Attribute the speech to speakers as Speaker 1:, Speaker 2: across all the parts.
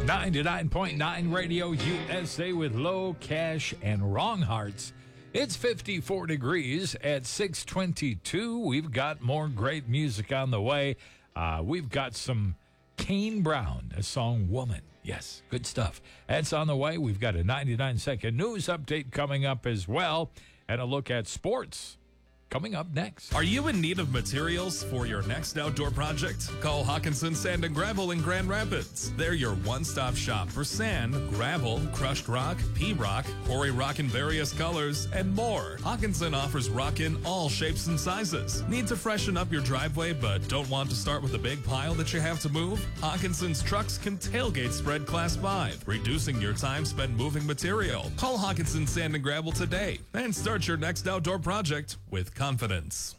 Speaker 1: 99.9 Radio USA with Low Cash and Wrong Hearts. It's 54 degrees at 6:22. We've got more great music on the way. We've got some Kane Brown, a song Woman. Yes, good stuff. That's on the way. We've got a 99-second news update coming up as well, and a look at sports coming up next.
Speaker 2: Are you in need of materials for your next outdoor project? Call Hawkinson Sand and Gravel in Grand Rapids. They're your one-stop shop for sand, gravel, crushed rock, pea rock, quarry rock in various colors, and more. Hawkinson offers rock in all shapes and sizes. Need to freshen up your driveway but don't want to start with a big pile that you have to move? Hawkinson's trucks can tailgate spread Class 5, reducing your time spent moving material. Call Hawkinson Sand and Gravel today and start your next outdoor project with confidence.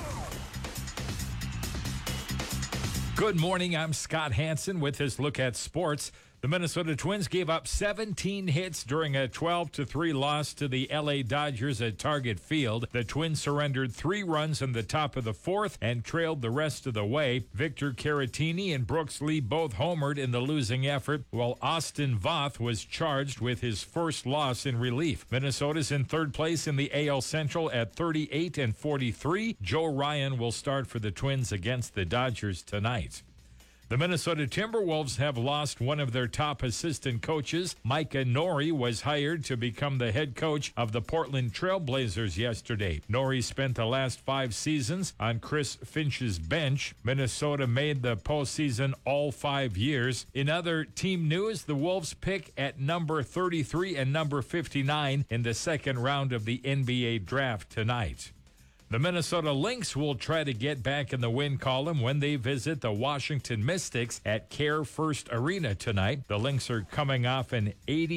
Speaker 1: Good morning. I'm Scott Hansen with this look at sports. The Minnesota Twins gave up 17 hits during a 12-3 loss to the LA Dodgers at Target Field. The Twins surrendered 3 runs in the top of the 4th and trailed the rest of the way. Victor Caratini and Brooks Lee both homered in the losing effort, while Austin Voth was charged with his first loss in relief. Minnesota's in third place in the AL Central at 38-43. Joe Ryan will start for the Twins against the Dodgers tonight. The Minnesota Timberwolves have lost one of their top assistant coaches. Micah Norrie was hired to become the head coach of the Portland Trail Blazers yesterday. Norrie spent the last 5 seasons on Chris Finch's bench. Minnesota made the postseason all 5 years. In other team news, the Wolves pick at number 33 and number 59 in the second round of the NBA draft tonight. The Minnesota Lynx will try to get back in the win column when they visit the Washington Mystics at Care First Arena tonight. The Lynx are coming off an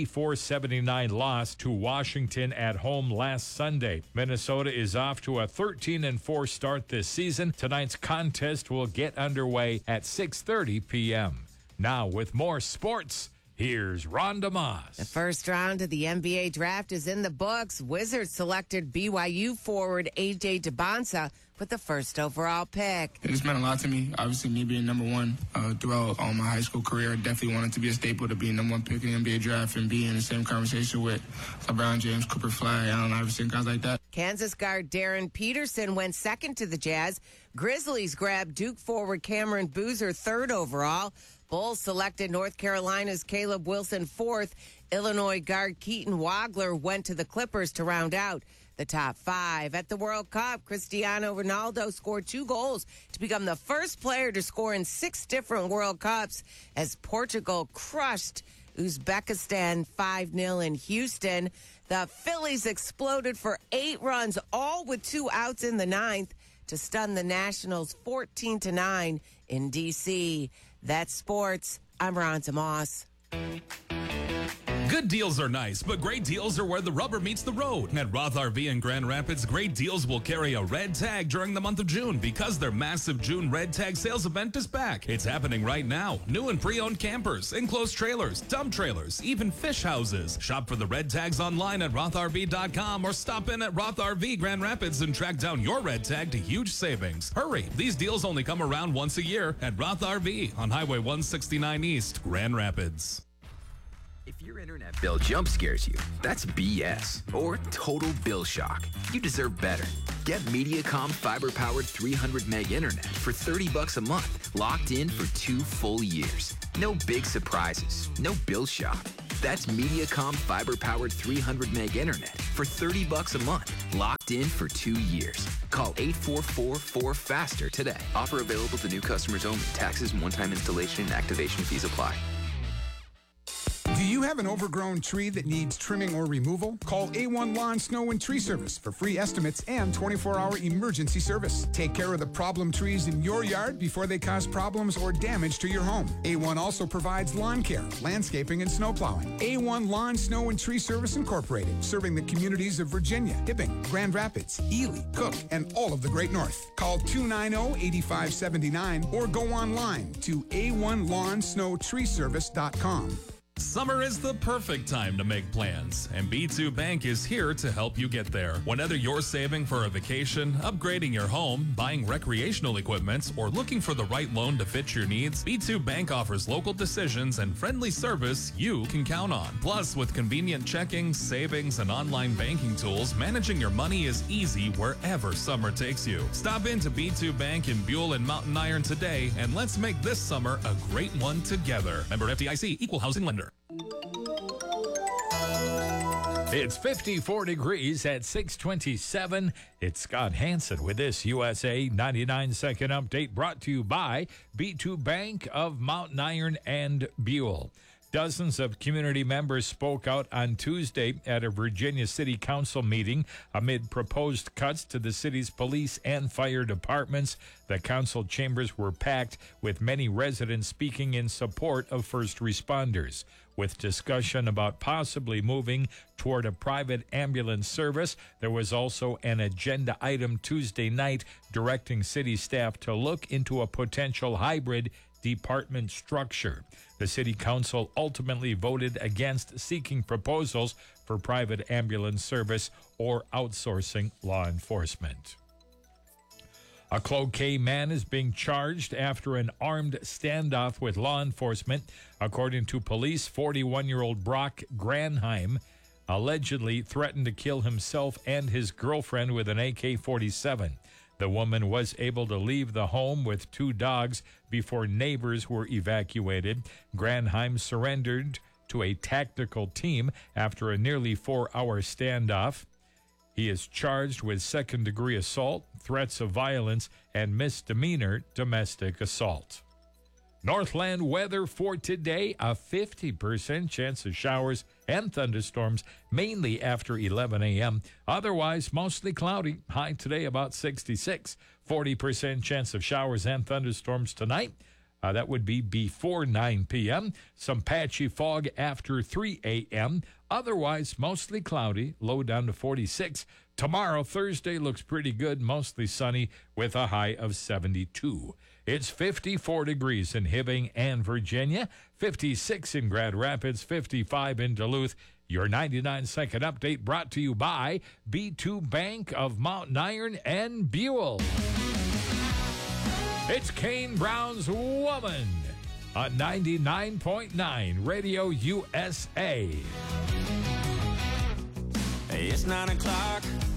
Speaker 1: 84-79 loss to Washington at home last Sunday. Minnesota is off to a 13-4 start this season. Tonight's contest will get underway at 6:30 p.m. Now with more sports, here's Rhonda Moss.
Speaker 3: The first round of the NBA draft is in the books. Wizards selected BYU forward A.J. Debonsa with the first overall pick.
Speaker 4: It's meant a lot to me. Obviously, me being number one throughout all my high school career, I definitely wanted to be a staple to be number one pick in the NBA draft and be in the same conversation with LeBron James, Cooper Fly, Allen Iverson, guys like that.
Speaker 3: Kansas guard Darren Peterson went second to the Jazz. Grizzlies grabbed Duke forward Cameron Boozer third overall. Bulls selected North Carolina's Caleb Wilson fourth. Illinois guard Keaton Wagler went to the Clippers to round out the top 5. At the World Cup, Cristiano Ronaldo scored 2 goals to become the first player to score in 6 different World Cups as Portugal crushed Uzbekistan 5-0 in Houston. The Phillies exploded for 8 runs, all with 2 outs in the 9th, to stun the Nationals 14-9 in D.C. That's sports. I'm Rhonda Moss.
Speaker 2: Good deals are nice, but great deals are where the rubber meets the road. At Roth RV in Grand Rapids, great deals will carry a red tag during the month of June because their massive June red tag sales event is back. It's happening right now. New and pre-owned campers, enclosed trailers, dump trailers, even fish houses. Shop for the red tags online at rothrv.com or stop in at Roth RV Grand Rapids and track down your red tag to huge savings. Hurry, these deals only come around once a year at Roth RV on Highway 169 East, Grand Rapids.
Speaker 5: If your internet bill jump scares you, that's BS or total bill shock. You deserve better. Get Mediacom fiber-powered 300 meg internet for $30 a month, locked in for 2 full years. No big surprises, no bill shock. That's Mediacom fiber-powered 300 meg internet for $30 a month, locked in for 2 years. Call 844-4FASTER today. Offer available to new customers only. Taxes and one-time installation and activation fees apply.
Speaker 6: Do you have an overgrown tree that needs trimming or removal? Call A1 Lawn, Snow, and Tree Service for free estimates and 24-hour emergency service. Take care of the problem trees in your yard before they cause problems or damage to your home. A1 also provides lawn care, landscaping, and snow plowing. A1 Lawn, Snow, and Tree Service Incorporated, serving the communities of Virginia, Hibbing, Grand Rapids, Ely, Cook, and all of the Great North. Call 290-8579 or go online to a1lawnsnowtreeservice.com.
Speaker 2: Summer is the perfect time to make plans, and B2 Bank is here to help you get there. Whether you're saving for a vacation, upgrading your home, buying recreational equipment, or looking for the right loan to fit your needs, B2 Bank offers local decisions and friendly service you can count on. Plus, with convenient checking, savings, and online banking tools, managing your money is easy wherever summer takes you. Stop into B2 Bank in Buell and Mountain Iron today, and let's make this summer a great one together. Member FDIC, Equal Housing Lender.
Speaker 1: It's 54 degrees at 6:27. It's Scott Hansen with this USA 99-second update brought to you by B2 Bank of Mountain Iron and Buell. Dozens of community members spoke out on Tuesday at a Virginia City Council meeting amid proposed cuts to the city's police and fire departments. The council chambers were packed with many residents speaking in support of first responders. With discussion about possibly moving toward a private ambulance service, there was also an agenda item Tuesday night directing city staff to look into a potential hybrid department structure. The city council ultimately voted against seeking proposals for private ambulance service or outsourcing law enforcement. A Cloquet man is being charged after an armed standoff with law enforcement. According to police, 41-year-old Brock Granheim allegedly threatened to kill himself and his girlfriend with an AK-47. The woman was able to leave the home with 2 dogs before neighbors were evacuated. Granheim surrendered to a tactical team after a nearly 4-hour standoff. He is charged with second-degree assault, threats of violence, and misdemeanor domestic assault. Northland weather for today, a 50% chance of showers and thunderstorms, mainly after 11 a.m. Otherwise, mostly cloudy. High today about 66. 40% chance of showers and thunderstorms tonight. That would be before 9 p.m. Some patchy fog after 3 a.m. Otherwise, mostly cloudy, low down to 46. Tomorrow, Thursday, looks pretty good, mostly sunny with a high of 72. It's 54 degrees in Hibbing and Virginia, 56 in Grand Rapids, 55 in Duluth. Your 99-second update brought to you by B2 Bank of Mountain Iron and Buell. It's Kane Brown's Woman on 99.9 Radio USA.
Speaker 7: It's 9 o'clock.